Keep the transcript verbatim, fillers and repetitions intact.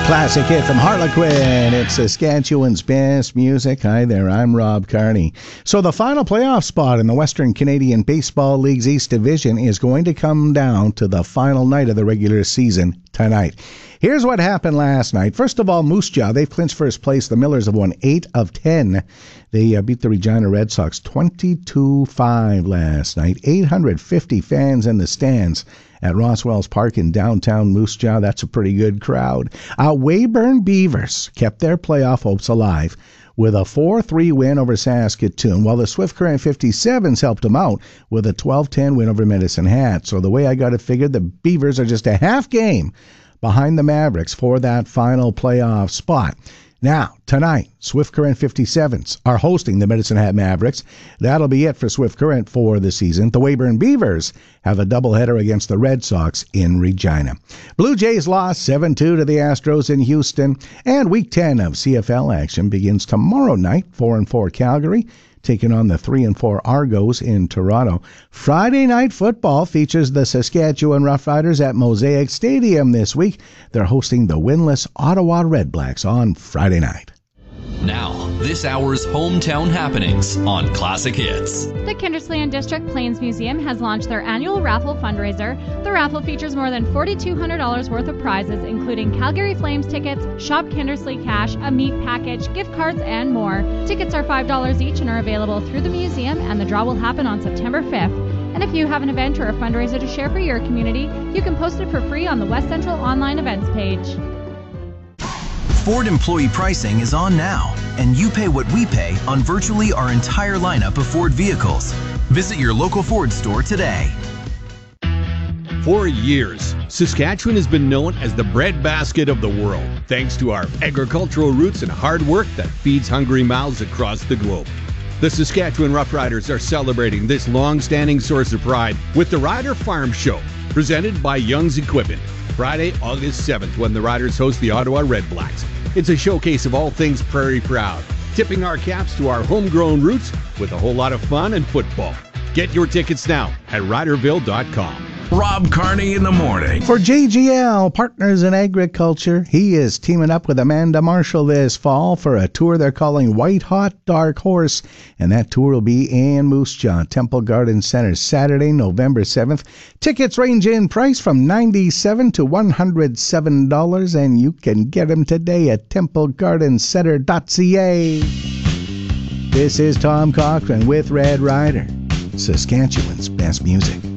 Classic hit from Harlequin. It's Saskatchewan's best music. Hi there, I'm Rob Carney. So the final playoff spot in the Western Canadian Baseball League's East Division is going to come down to the final night of the regular season tonight. Here's what happened last night. First of all, Moose Jaw, they've clinched first place. The Millers have won eight of ten. They uh, beat the Regina Red Sox twenty-two five last night. eight hundred fifty fans in the stands at Roswell's Park in downtown Moose Jaw. That's a pretty good crowd. Uh, Weyburn Beavers kept their playoff hopes alive with a four three win over Saskatoon, while the Swift Current fifty-sevens helped them out with a twelve ten win over Medicine Hat. So the way I got it figured, the Beavers are just a half game behind the Mavericks for that final playoff spot. Now, tonight, Swift Current fifty-sevens are hosting the Medicine Hat Mavericks. That'll be it for Swift Current for the season. The Weyburn Beavers have a doubleheader against the Red Sox in Regina. Blue Jays lost seven two to the Astros in Houston. And Week ten of C F L action begins tomorrow night. four and four Calgary taking on the three and four Argos in Toronto. Friday night football features the Saskatchewan Roughriders at Mosaic Stadium this week. They're hosting the winless Ottawa Redblacks on Friday night. Now, this hour's hometown happenings on Classic Hits. The Kindersley and District Plains Museum has launched their annual raffle fundraiser. The raffle features more than four thousand two hundred dollars worth of prizes, including Calgary Flames tickets, Shop Kindersley cash, a meat package, gift cards, and more. Tickets are five dollars each and are available through the museum, and the draw will happen on September fifth. And if you have an event or a fundraiser to share for your community, you can post it for free on the West Central online events page. Ford employee pricing is on now, and you pay what we pay on virtually our entire lineup of Ford vehicles. Visit your local Ford store today. For years, Saskatchewan has been known as the breadbasket of the world, thanks to our agricultural roots and hard work that feeds hungry mouths across the globe. The Saskatchewan Roughriders are celebrating this long-standing source of pride with the Rider Farm Show, presented by Young's Equipment. Friday, August seventh, when the Riders host the Ottawa Redblacks. It's a showcase of all things Prairie Proud, tipping our caps to our homegrown roots with a whole lot of fun and football. Get your tickets now at riderville dot com. Rob Carney in the morning. For J G L, Partners in Agriculture, he is teaming up with Amanda Marshall this fall for a tour they're calling White Hot Dark Horse, and that tour will be in Moose Jaw, Temple Garden Center, Saturday, November seventh. Tickets range in price from ninety-seven dollars to one hundred seven dollars, and you can get them today at temple garden center dot c a. This is Tom Cochran with Red Rider, Saskatchewan's best music.